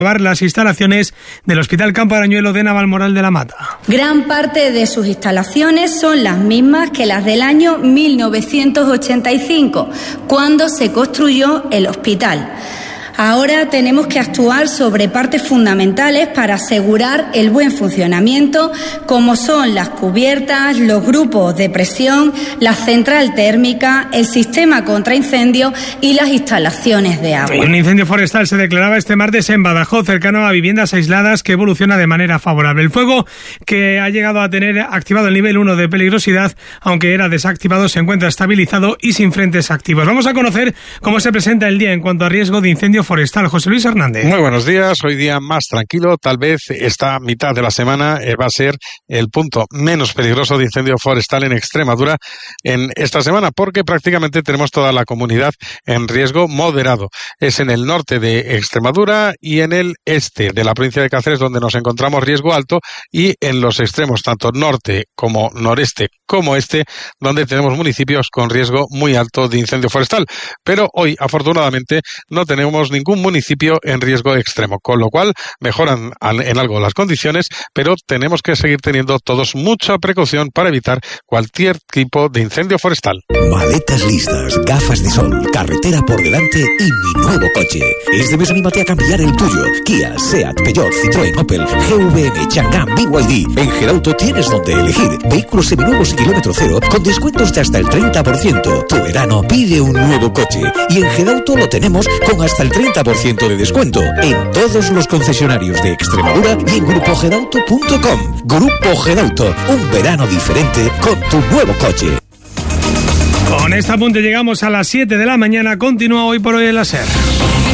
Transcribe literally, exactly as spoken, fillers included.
las instalaciones del Hospital Campo Arañuelo de Navalmoral de la Mata. Gran parte de sus instalaciones son las mismas que las del año mil novecientos ochenta y cinco, cuando se construyó el hospital. Ahora tenemos que actuar sobre partes fundamentales para asegurar el buen funcionamiento, como son las cubiertas, los grupos de presión, la central térmica, el sistema contra incendios y las instalaciones de agua. Un incendio forestal se declaraba este martes en Badajoz, cercano a viviendas aisladas, que evoluciona de manera favorable. El fuego, que ha llegado a tener activado el nivel uno de peligrosidad, aunque era desactivado, se encuentra estabilizado y sin frentes activos. Vamos a conocer cómo se presenta el día en cuanto a riesgo de incendio forestal. José Luis Hernández. Muy buenos días. Hoy día más tranquilo. Tal vez esta mitad de la semana eh, va a ser el punto menos peligroso de incendio forestal en Extremadura en esta semana, porque prácticamente tenemos toda la comunidad en riesgo moderado. Es en el norte de Extremadura y en el este de la provincia de Cáceres donde nos encontramos riesgo alto, y en los extremos, tanto norte como noreste como este, donde tenemos municipios con riesgo muy alto de incendio forestal. Pero hoy, afortunadamente, no tenemos ningún municipio en riesgo extremo, con lo cual mejoran en algo las condiciones, pero tenemos que seguir teniendo todos mucha precaución para evitar cualquier tipo de incendio forestal. Maletas listas, gafas de sol, carretera por delante y mi nuevo coche. Este mes anímate a cambiar el tuyo. Kia, Seat, Peugeot, Citroën, Opel, G V M, Changan, B Y D. En Gerauto tienes donde elegir vehículos seminuevos y kilómetro cero con descuentos de hasta el treinta por ciento. Tu verano pide un nuevo coche y en Gerauto lo tenemos con hasta el treinta por ciento de descuento en todos los concesionarios de Extremadura y en grupo gerauto punto com. Grupo Gerauto, un verano diferente con tu nuevo coche. Con este apunte llegamos a las siete de la mañana. Continúa Hoy por Hoy en la SER.